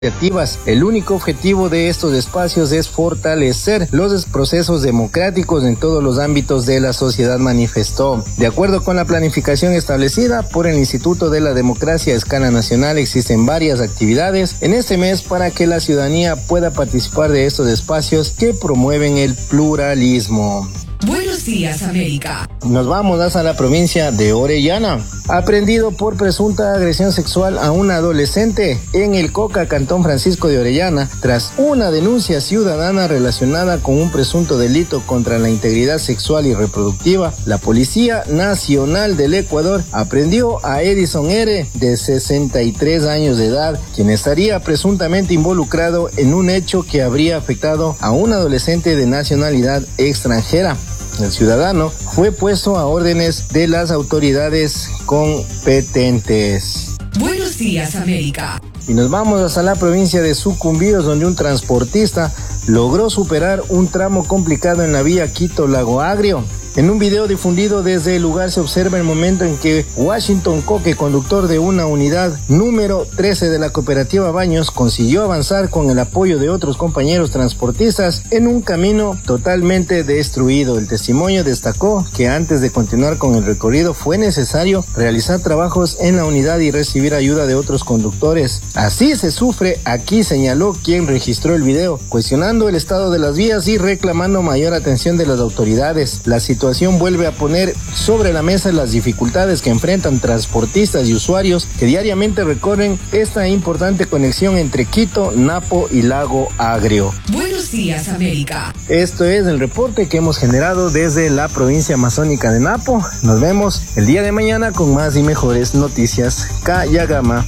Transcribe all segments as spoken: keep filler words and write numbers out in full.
iniciativas. El único objetivo de estos espacios es fortalecer los procesos democráticos en todos los ámbitos de la sociedad, manifestó. De acuerdo con la planificación establecida por el Instituto de la Democracia a escala nacional, existen varias actividades en este mes para que la ciudadanía pueda participar de estos espacios que promueven el pluralismo. Buenos días, América. Nos vamos hasta la provincia de Orellana. Aprendido por presunta agresión sexual a una adolescente en el Coca, Cantón Francisco de Orellana, tras una denuncia ciudadana relacionada con un presunto delito contra la integridad sexual y reproductiva, la Policía Nacional del Ecuador aprendió a Edison R., de sesenta y tres años de edad, quien estaría presuntamente involucrado en un hecho que habría afectado a un adolescente de nacionalidad extranjera. El ciudadano fue puesto a órdenes de las autoridades competentes. Buenos días, América. Y nos vamos hasta la provincia de Sucumbíos, donde un transportista logró superar un tramo complicado en la vía Quito-Lago Agrio. En un video difundido desde el lugar se observa el momento en que Washington Coque, conductor de una unidad número trece de la cooperativa Baños, consiguió avanzar con el apoyo de otros compañeros transportistas en un camino totalmente destruido. El testimonio destacó que antes de continuar con el recorrido fue necesario realizar trabajos en la unidad y recibir ayuda de otros conductores. Así se sufre aquí, señaló quien registró el video, cuestionando el estado de las vías y reclamando mayor atención de las autoridades. La situación situación vuelve a poner sobre la mesa las dificultades que enfrentan transportistas y usuarios que diariamente recorren esta importante conexión entre Quito, Napo y Lago Agrio. Buenos días, América. Esto es el reporte que hemos generado desde la provincia amazónica de Napo. Nos vemos el día de mañana con más y mejores noticias. Cayagama.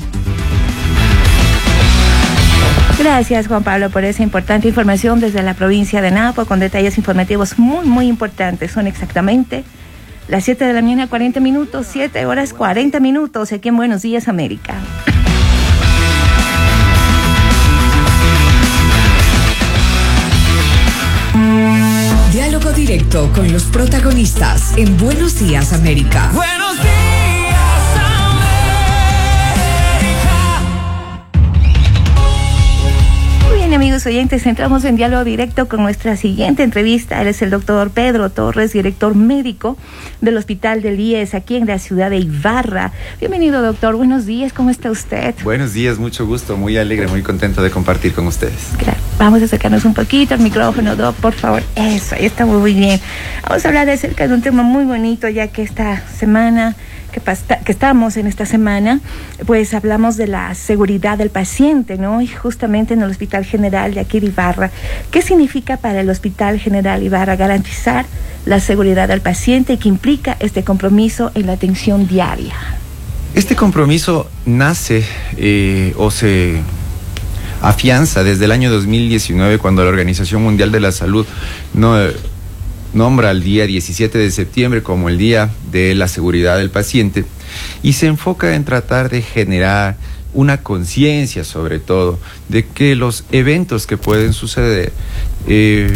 Gracias, Juan Pablo, por esa importante información desde la provincia de Napo, con detalles informativos muy, muy importantes. Son exactamente las siete de la mañana, cuarenta minutos, siete horas, cuarenta minutos, aquí en Buenos Días, América. Diálogo directo con los protagonistas en Buenos Días, América. Buenos días. Amigos oyentes, entramos en diálogo directo con nuestra siguiente entrevista. Él es el doctor Pedro Torres, director médico del Hospital del I E S aquí en la ciudad de Ibarra. Bienvenido, doctor. Buenos días, ¿cómo está usted? Buenos días, mucho gusto, muy alegre, muy contento de compartir con ustedes. Claro. Vamos a acercarnos un poquito al micrófono, doc, por favor. Eso, ahí está muy bien. Vamos a hablar acerca de un tema muy bonito, ya que esta semana... Que, pasta, que estamos en esta semana, pues hablamos de la seguridad del paciente, ¿no? Y justamente en el Hospital General de aquí de Ibarra. ¿Qué significa para el Hospital General Ibarra garantizar la seguridad del paciente y qué implica este compromiso en la atención diaria? Este compromiso nace eh, o se afianza desde el año dos mil diecinueve, cuando la Organización Mundial de la Salud no... nombra el día diecisiete de septiembre como el Día de la Seguridad del Paciente y se enfoca en tratar de generar una conciencia, sobre todo, de que los eventos que pueden suceder eh,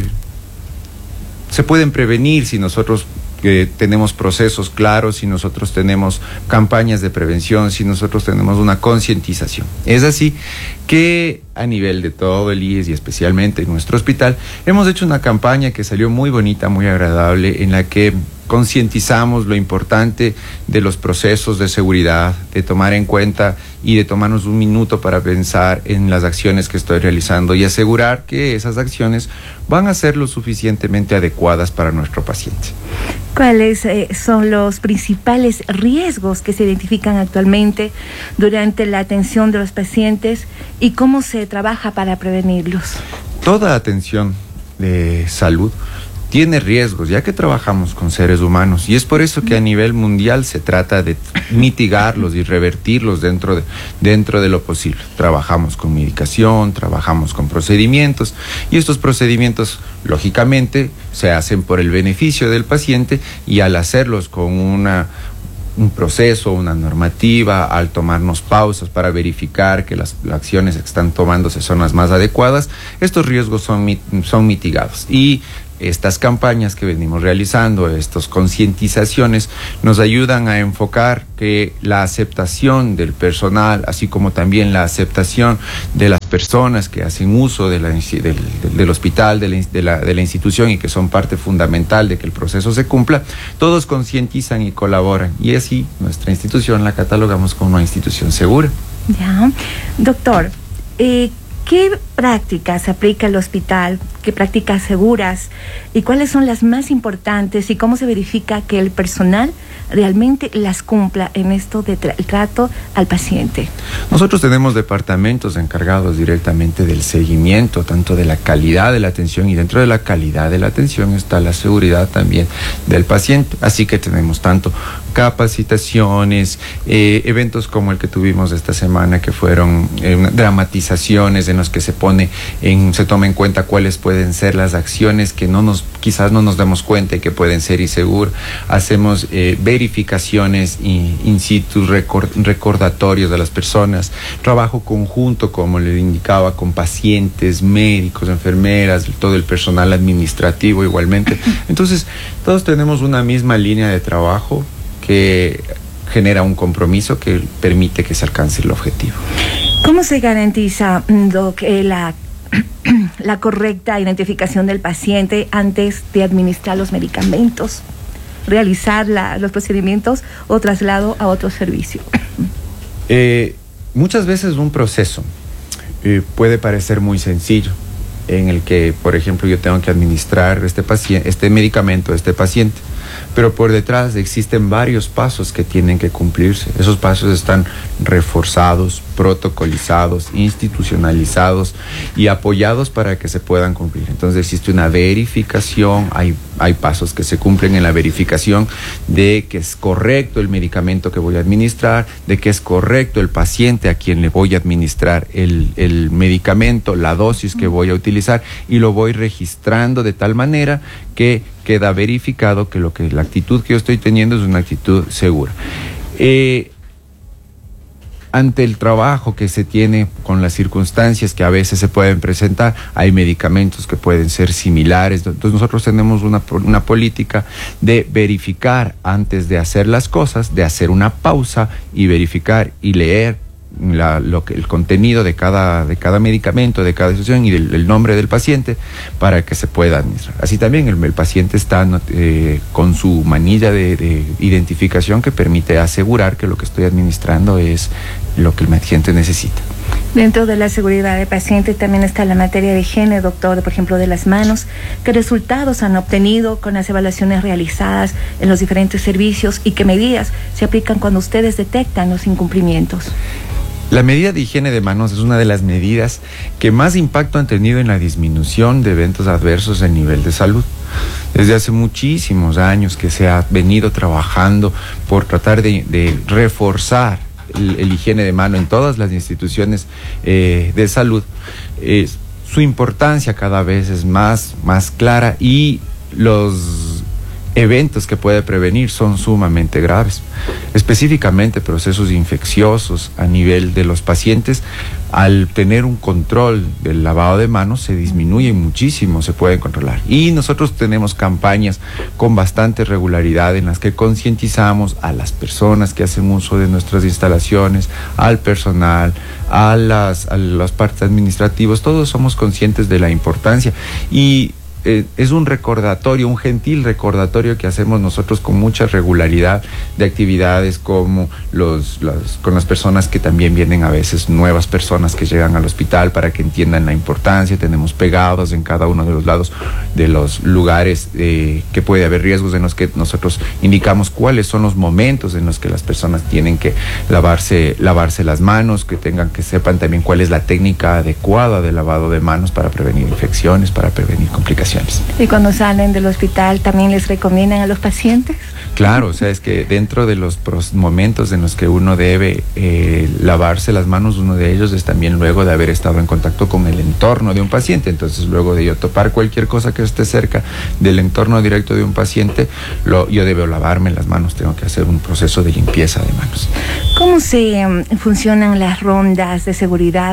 se pueden prevenir si nosotros eh, tenemos procesos claros, si nosotros tenemos campañas de prevención, si nosotros tenemos una concientización. Es así que a nivel de todo el I E S y especialmente en nuestro hospital, hemos hecho una campaña que salió muy bonita, muy agradable, en la que concientizamos lo importante de los procesos de seguridad, de tomar en cuenta y de tomarnos un minuto para pensar en las acciones que estoy realizando y asegurar que esas acciones van a ser lo suficientemente adecuadas para nuestro paciente. ¿Cuáles eh, son los principales riesgos que se identifican actualmente durante la atención de los pacientes y cómo se trabaja para prevenirlos? Toda atención de salud tiene riesgos, ya que trabajamos con seres humanos, y es por eso que a nivel mundial se trata de mitigarlos y revertirlos dentro de, dentro de lo posible. Trabajamos con medicación, trabajamos con procedimientos, y estos procedimientos, lógicamente, se hacen por el beneficio del paciente, y al hacerlos con una... un proceso, una normativa, al tomarnos pausas para verificar que las acciones que están tomándose son las más adecuadas, estos riesgos son, son mitigados. Y estas campañas que venimos realizando, estas concientizaciones, nos ayudan a enfocar que la aceptación del personal, así como también la aceptación de las personas que hacen uso de la, del, del hospital, de la, de, la, de la institución y que son parte fundamental de que el proceso se cumpla, todos concientizan y colaboran. Y así nuestra institución la catalogamos como una institución segura. Ya. Doctor, eh, ¿qué prácticas aplica el hospital? ¿Qué prácticas seguras? ¿Y cuáles son las más importantes? ¿Y cómo se verifica que el personal realmente las cumpla en esto de tra- el trato al paciente? Nosotros tenemos departamentos encargados directamente del seguimiento, tanto de la calidad de la atención, y dentro de la calidad de la atención está la seguridad también del paciente. Así que tenemos tanto capacitaciones, eh, eventos como el que tuvimos esta semana, que fueron eh, dramatizaciones en los que se pone en, se toma en cuenta cuáles pueden ser las acciones que no nos, quizás no nos damos cuenta y que pueden ser inseguras. Hacemos eh, verificaciones in, in situ, record, recordatorios de las personas, trabajo conjunto, como le indicaba, con pacientes, médicos, enfermeras, todo el personal administrativo igualmente. Entonces, todos tenemos una misma línea de trabajo que genera un compromiso que permite que se alcance el objetivo. ¿Cómo se garantiza, Doc, eh, la, la correcta identificación del paciente antes de administrar los medicamentos, realizar la, los procedimientos o traslado a otro servicio? Eh, muchas veces un proceso eh, puede parecer muy sencillo, en el que, por ejemplo, yo tengo que administrar este paciente, este medicamento a este paciente, pero por detrás existen varios pasos que tienen que cumplirse. Esos pasos están reforzados, protocolizados, institucionalizados y apoyados para que se puedan cumplir. Entonces existe una verificación, hay, hay pasos que se cumplen en la verificación de que es correcto el medicamento que voy a administrar, de que es correcto el paciente a quien le voy a administrar el, el medicamento, la dosis que voy a utilizar, y lo voy registrando de tal manera que queda verificado que, lo que la actitud que yo estoy teniendo es una actitud segura. Eh, ante el trabajo que se tiene con las circunstancias que a veces se pueden presentar, hay medicamentos que pueden ser similares. Entonces nosotros tenemos una, una política de verificar antes de hacer las cosas, de hacer una pausa y verificar y leer La, lo que, el contenido de cada, de cada medicamento, de cada situación y del, el nombre del paciente para que se pueda administrar. Así también el, el paciente está eh, con su manilla de, de identificación que permite asegurar que lo que estoy administrando es lo que el paciente necesita. Dentro de la seguridad del paciente también está la materia de higiene, doctor, por ejemplo, de las manos. ¿Qué resultados han obtenido con las evaluaciones realizadas en los diferentes servicios y qué medidas se aplican cuando ustedes detectan los incumplimientos? La medida de higiene de manos es una de las medidas que más impacto han tenido en la disminución de eventos adversos en nivel de salud. Desde hace muchísimos años que se ha venido trabajando por tratar de, de reforzar el, el higiene de mano en todas las instituciones eh, de salud. Eh, su importancia cada vez es más, más clara y los eventos que puede prevenir son sumamente graves. Específicamente procesos infecciosos a nivel de los pacientes, al tener un control del lavado de manos se disminuye muchísimo, se puede controlar. Y nosotros tenemos campañas con bastante regularidad en las que concientizamos a las personas que hacen uso de nuestras instalaciones, al personal, a las, a las partes administrativas. Todos somos conscientes de la importancia y Eh, es un recordatorio, un gentil recordatorio que hacemos nosotros con mucha regularidad de actividades como los, los con las personas que también vienen, a veces nuevas personas que llegan al hospital, para que entiendan la importancia. Tenemos pegados en cada uno de los lados de los lugares eh, que puede haber riesgos, en los que nosotros indicamos cuáles son los momentos en los que las personas tienen que lavarse, lavarse las manos, que tengan, que sepan también cuál es la técnica adecuada de lavado de manos para prevenir infecciones, para prevenir complicaciones. ¿Y cuando salen del hospital también les recomiendan a los pacientes? Claro, o sea, es que dentro de los momentos en los que uno debe eh, lavarse las manos, uno de ellos es también luego de haber estado en contacto con el entorno de un paciente. Entonces, luego de yo topar cualquier cosa que esté cerca del entorno directo de un paciente, lo, yo debo lavarme las manos, tengo que hacer un proceso de limpieza de manos. ¿Cómo se um, funcionan las rondas de seguridad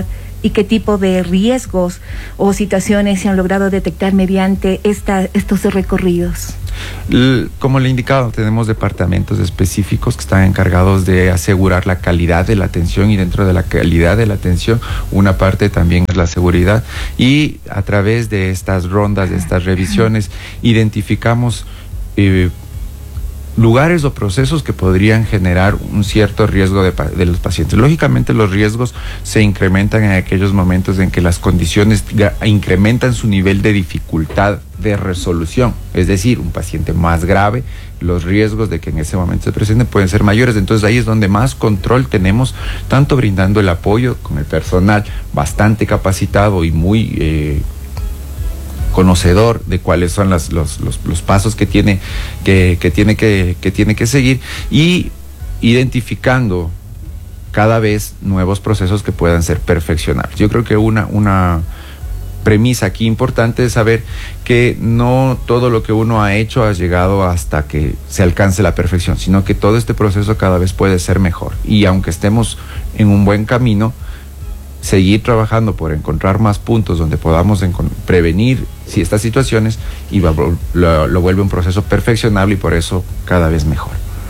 y qué tipo de riesgos o situaciones se han logrado detectar mediante esta, estos recorridos? Como le he indicado, tenemos departamentos específicos que están encargados de asegurar la calidad de la atención, y dentro de la calidad de la atención una parte también es la seguridad, y a través de estas rondas, de estas revisiones, identificamos eh, lugares o procesos que podrían generar un cierto riesgo de, de los pacientes. Lógicamente los riesgos se incrementan en aquellos momentos en que las condiciones incrementan su nivel de dificultad de resolución, es decir, un paciente más grave, los riesgos de que en ese momento se presenten pueden ser mayores. Entonces ahí es donde más control tenemos, tanto brindando el apoyo con el personal bastante capacitado y muy eh, conocedor de cuáles son las, los, los, los pasos que tiene que, que, tiene que, que tiene que seguir, y identificando cada vez nuevos procesos que puedan ser perfeccionables. Yo creo que una, una premisa aquí importante es saber que no todo lo que uno ha hecho ha llegado hasta que se alcance la perfección, sino que todo este proceso cada vez puede ser mejor, y aunque estemos en un buen camino, seguir trabajando por encontrar más puntos donde podamos prevenir si estas situaciones, y lo, lo vuelve un proceso perfeccionable, y por eso cada vez mejor.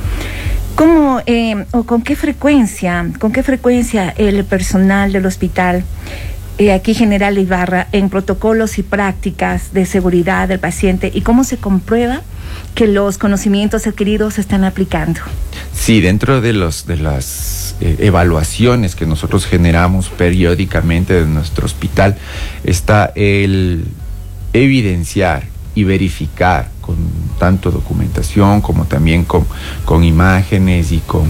¿Cómo eh, o con qué frecuencia, con qué frecuencia el personal del hospital, eh, aquí General Ibarra, en protocolos y prácticas de seguridad del paciente, y cómo se comprueba que los conocimientos adquiridos se están aplicando? Sí, dentro de los de las eh, evaluaciones que nosotros generamos periódicamente de nuestro hospital está el evidenciar y verificar con tanto documentación como también con, con imágenes y con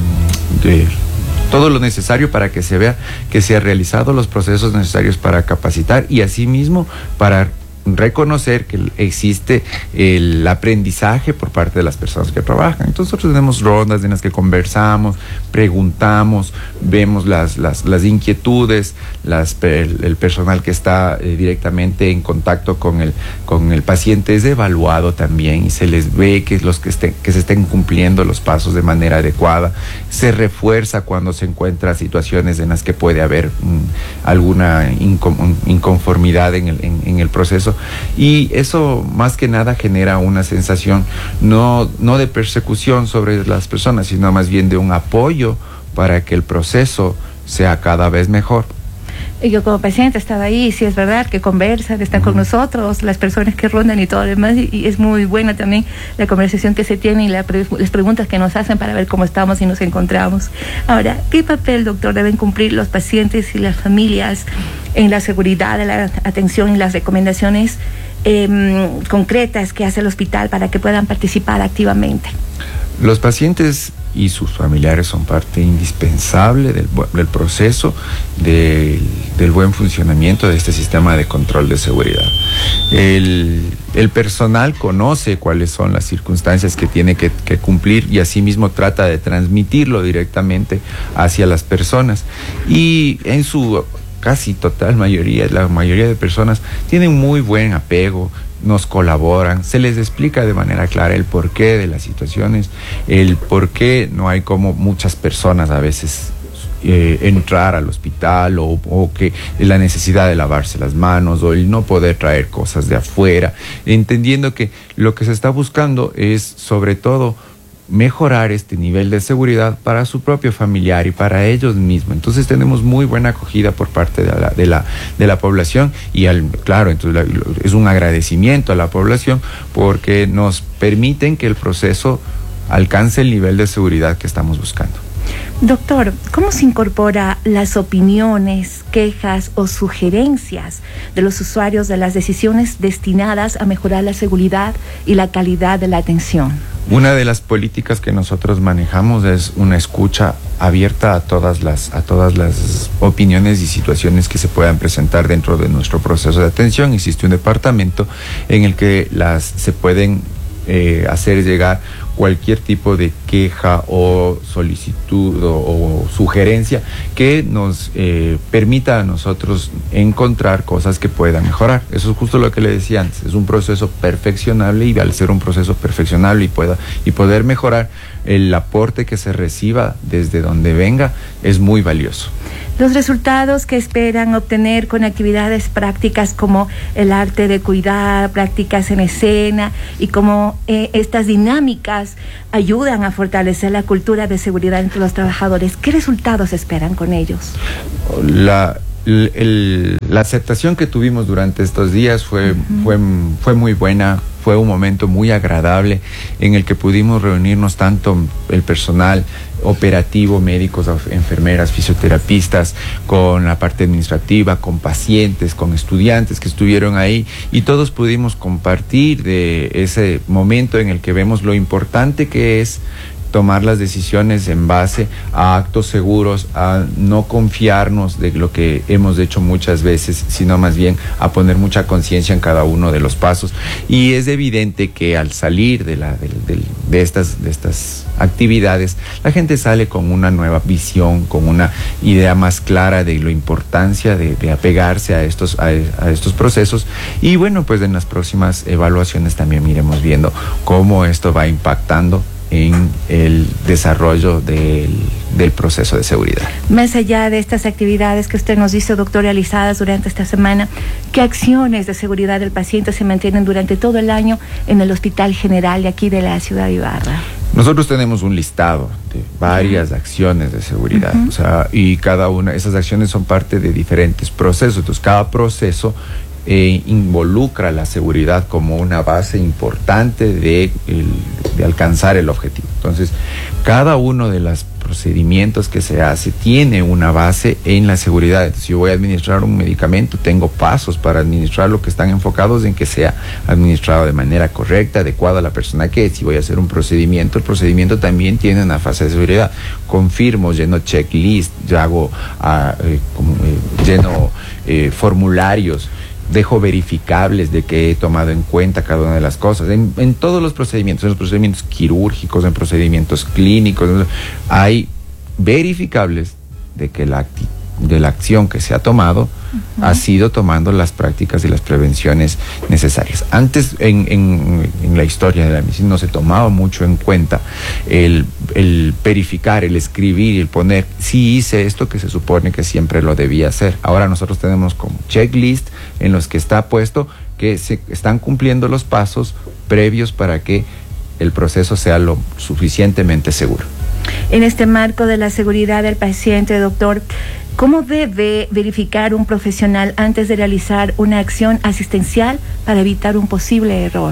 eh, todo lo necesario para que se vea que se han realizado los procesos necesarios para capacitar, y asimismo para reconocer que existe el aprendizaje por parte de las personas que trabajan. Entonces nosotros tenemos rondas en las que conversamos, preguntamos, vemos las, las, las inquietudes, las, el, el personal que está eh, directamente en contacto con el, con el paciente es evaluado también, y se les ve que, los que, estén, que se estén cumpliendo los pasos de manera adecuada. Se refuerza cuando se encuentra situaciones en las que puede haber mm, alguna incom, inconformidad en el, en, en el proceso. Y eso más que nada genera una sensación no, no de persecución sobre las personas, sino más bien de un apoyo para que el proceso sea cada vez mejor. Yo como paciente estaba ahí, sí es verdad que conversan, están uh-huh. con nosotros, las personas que rondan y todo lo demás, y, y es muy buena también la conversación que se tiene y la pre, las preguntas que nos hacen para ver cómo estamos y nos encontramos. Ahora, ¿qué papel, doctor, deben cumplir los pacientes y las familias en la seguridad de la atención y las recomendaciones eh, concretas que hace el hospital para que puedan participar activamente? Los pacientes y sus familiares son parte indispensable del, del proceso del, del buen funcionamiento de este sistema de control de seguridad. El, el personal conoce cuáles son las circunstancias que tiene que, que cumplir, y asimismo trata de transmitirlo directamente hacia las personas, y en su casi total mayoría, la mayoría de personas tienen muy buen apego, nos colaboran, se les explica de manera clara el porqué de las situaciones, el por qué no hay como muchas personas a veces eh, entrar al hospital, o, o que la necesidad de lavarse las manos, o el no poder traer cosas de afuera, entendiendo que lo que se está buscando es sobre todo mejorar este nivel de seguridad para su propio familiar y para ellos mismos. Entonces tenemos muy buena acogida por parte de la, de la, de la población, y al, claro, entonces la, es un agradecimiento a la población porque nos permiten que el proceso alcance el nivel de seguridad que estamos buscando. Doctor, ¿cómo se incorpora las opiniones, quejas o sugerencias de los usuarios de las decisiones destinadas a mejorar la seguridad y la calidad de la atención? Una de las políticas que nosotros manejamos es una escucha abierta a todas las, a todas las opiniones y situaciones que se puedan presentar dentro de nuestro proceso de atención. Existe un departamento en el que las se pueden eh, hacer llegar cualquier tipo de queja o solicitud o, o sugerencia que nos eh, permita a nosotros encontrar cosas que puedan mejorar. Eso es justo lo que le decía antes, es un proceso perfeccionable, y al ser un proceso perfeccionable y, pueda, y poder mejorar, el aporte que se reciba desde donde venga es muy valioso. Los resultados que esperan obtener con actividades prácticas como el arte de cuidar, prácticas en escena y cómo eh, estas dinámicas ayudan a fortalecer la cultura de seguridad entre los trabajadores. ¿Qué resultados esperan con ellos? La, el, el, la aceptación que tuvimos durante estos días fue, uh-huh. fue, fue muy buena. Fue un momento muy agradable en el que pudimos reunirnos tanto el personal operativo, médicos, enfermeras, fisioterapistas, con la parte administrativa, con pacientes, con estudiantes que estuvieron ahí, y todos pudimos compartir de ese momento en el que vemos lo importante que es tomar las decisiones en base a actos seguros, a no confiarnos de lo que hemos hecho muchas veces, sino más bien a poner mucha conciencia en cada uno de los pasos. Y es evidente que al salir de, la, de, de, de, estas, de estas actividades, la gente sale con una nueva visión, con una idea más clara de la importancia de, de apegarse a estos, a, a estos procesos. Y bueno, pues en las próximas evaluaciones también iremos viendo cómo esto va impactando en el desarrollo del, del proceso de seguridad. Más allá de estas actividades que usted nos dice, doctor, realizadas durante esta semana, ¿qué acciones de seguridad del paciente se mantienen durante todo el año en el Hospital General de aquí de la ciudad de Ibarra? Nosotros tenemos un listado de varias uh-huh. acciones de seguridad, uh-huh. o sea, y cada una, esas acciones son parte de diferentes procesos. Entonces, cada proceso Eh, involucra la seguridad como una base importante de, el, de alcanzar el objetivo. Entonces, cada uno de los procedimientos que se hace tiene una base en la seguridad. Entonces, si yo voy a administrar un medicamento, tengo pasos para administrarlo que están enfocados en que sea administrado de manera correcta, adecuada a la persona que es. Si voy a hacer un procedimiento, el procedimiento también tiene una fase de seguridad. Confirmo, lleno checklist, yo hago, uh, eh, como, eh, lleno eh, formularios, dejo verificables de que he tomado en cuenta cada una de las cosas. En, en todos los procedimientos, en los procedimientos quirúrgicos, en procedimientos clínicos, hay verificables de que la, de la acción que se ha tomado uh-huh. ha sido tomando las prácticas y las prevenciones necesarias. Antes, en, en, en la historia de la medicina, no se tomaba mucho en cuenta el, el verificar, el escribir, el poner, sí hice esto que se supone que siempre lo debía hacer. Ahora nosotros tenemos como checklist en los que está puesto que se están cumpliendo los pasos previos para que el proceso sea lo suficientemente seguro. En este marco de la seguridad del paciente, doctor, ¿cómo debe verificar un profesional antes de realizar una acción asistencial para evitar un posible error?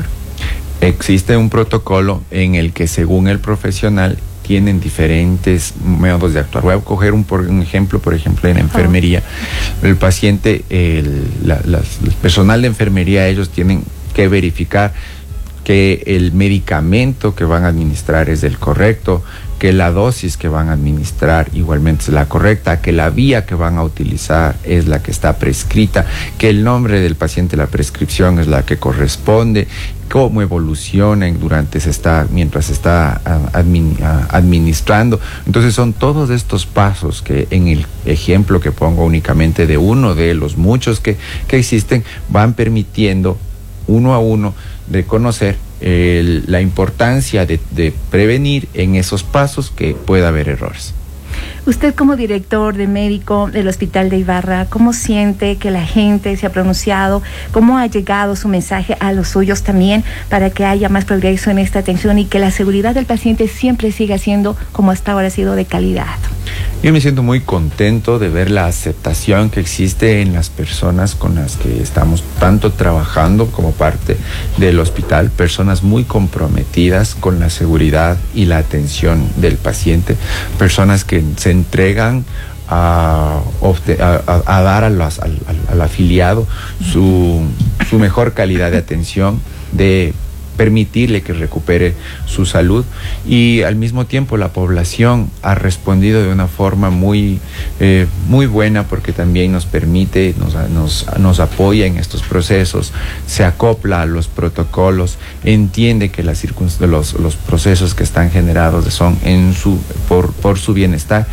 Existe un protocolo en el que, según el profesional, tienen diferentes métodos de actuar. Voy a coger un, por, un ejemplo, por ejemplo, en enfermería. El paciente, el, la, la, el personal de enfermería, ellos tienen que verificar que el medicamento que van a administrar es el correcto, que la dosis que van a administrar igualmente es la correcta, que la vía que van a utilizar es la que está prescrita, que el nombre del paciente, la prescripción es la que corresponde, cómo evolucionan durante se está, mientras se está admin, administrando. Entonces son todos estos pasos que en el ejemplo que pongo únicamente de uno de los muchos que, que existen, van permitiendo uno a uno de conocer el, la importancia de, de prevenir en esos pasos que pueda haber errores. Usted, como director de médico del Hospital de Ibarra, ¿cómo siente que la gente se ha pronunciado? ¿Cómo ha llegado su mensaje a los suyos también para que haya más progreso en esta atención y que la seguridad del paciente siempre siga siendo, como hasta ahora ha sido, de calidad? Yo me siento muy contento de ver la aceptación que existe en las personas con las que estamos tanto trabajando como parte del hospital, personas muy comprometidas con la seguridad y la atención del paciente, personas que se entregan a, a, a dar a los, al, al afiliado su, su mejor calidad de atención, de permitirle que recupere su salud, y al mismo tiempo la población ha respondido de una forma muy, eh, muy buena, porque también nos permite, nos, nos, nos apoya en estos procesos, se acopla a los protocolos, entiende que las circunst- los, los procesos que están generados son en su, por, por su bienestar.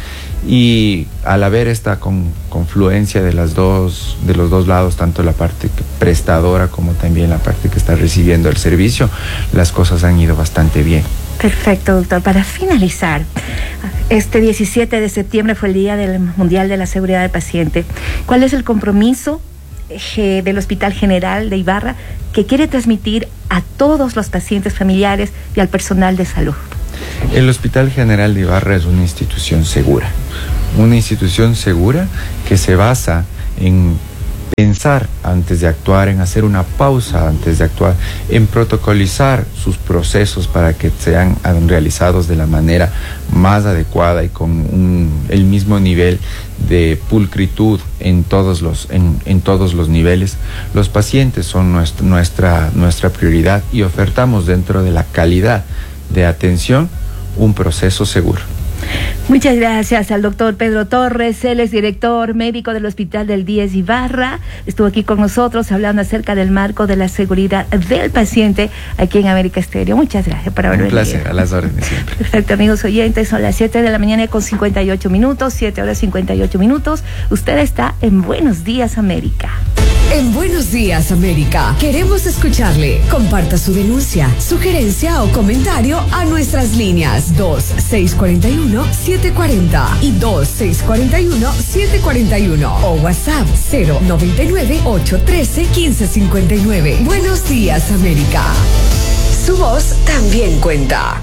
Y al haber esta con, confluencia de las dos, de los dos lados, tanto la parte prestadora como también la parte que está recibiendo el servicio, las cosas han ido bastante bien. Perfecto, doctor. Para finalizar, este diecisiete de septiembre fue el Día del Mundial de la Seguridad del Paciente. ¿Cuál es el compromiso eh, del Hospital General de Ibarra que quiere transmitir a todos los pacientes familiares y al personal de salud? El Hospital General de Ibarra es una institución segura, una institución segura que se basa en pensar antes de actuar, en hacer una pausa antes de actuar, en protocolizar sus procesos para que sean realizados de la manera más adecuada y con un, el mismo nivel de pulcritud en todos los, en, en todos los niveles. Los pacientes son nuestra, nuestra, nuestra prioridad y ofertamos dentro de la calidad de atención un proceso seguro. Muchas gracias al doctor Pedro Torres, él es director médico del Hospital del diez Ibarra. Estuvo aquí con nosotros hablando acerca del marco de la seguridad del paciente aquí en América Estéreo. Muchas gracias por haber venido. Un placer, a las órdenes siempre. Perfecto, amigos oyentes, son las siete de la mañana con cincuenta y ocho minutos, siete horas cincuenta y ocho minutos. Usted está en Buenos Días América. En Buenos Días América, queremos escucharle. Comparta su denuncia, sugerencia o comentario a nuestras líneas dos seis cuatro uno, siete cuatro cero y dos seis cuatro uno, siete cuatro uno o WhatsApp cero noventa y nueve, ocho trece, quince cincuenta y nueve. Buenos Días América. Su voz también cuenta.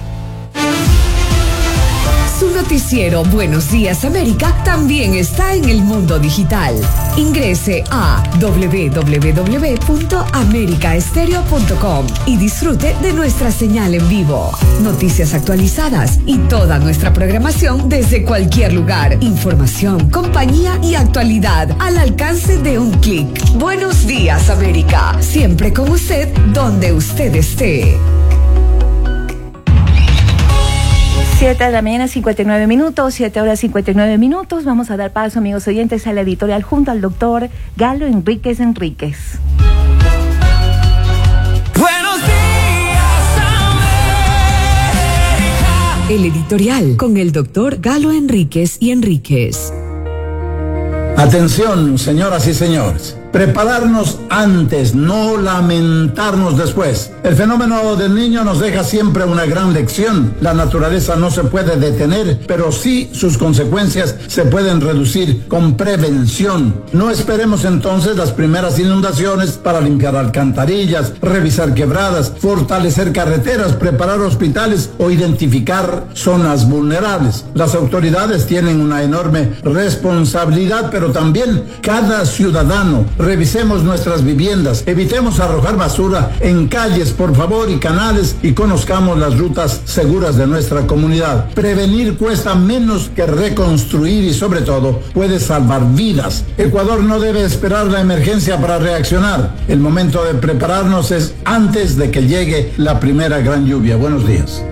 Su noticiero Buenos Días América también está en el mundo digital. Ingrese a doble u doble u doble u punto america estéreo punto com y disfrute de nuestra señal en vivo. Noticias actualizadas y toda nuestra programación desde cualquier lugar. Información, compañía y actualidad al alcance de un clic. Buenos Días América. Siempre con usted donde usted esté. siete de la mañana, cincuenta y nueve minutos, siete horas cincuenta y nueve minutos. Vamos a dar paso, amigos oyentes, a la editorial junto al doctor Galo Enríquez Enríquez. Buenos días, América. El editorial con el doctor Galo Enríquez y Enríquez. Atención, señoras y señores. Prepararnos antes, no lamentarnos después. El fenómeno del niño nos deja siempre una gran lección. La naturaleza no se puede detener, pero sí sus consecuencias se pueden reducir con prevención. No esperemos entonces las primeras inundaciones para limpiar alcantarillas, revisar quebradas, fortalecer carreteras, preparar hospitales o identificar zonas vulnerables. Las autoridades tienen una enorme responsabilidad, pero también cada ciudadano. Revisemos nuestras viviendas, evitemos arrojar basura en calles, por favor, y canales, y conozcamos las rutas seguras de nuestra comunidad. Prevenir cuesta menos que reconstruir y, sobre todo, puede salvar vidas. Ecuador no debe esperar la emergencia para reaccionar. El momento de prepararnos es antes de que llegue la primera gran lluvia. Buenos días.